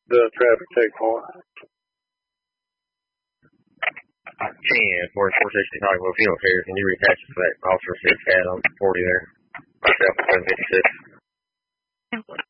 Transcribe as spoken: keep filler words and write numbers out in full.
the traffic checkpoint. ten, four sixty, Hollywood, if you don't care, can you reattach it for that officer six cat on forty there? Myself, seven fifty-six.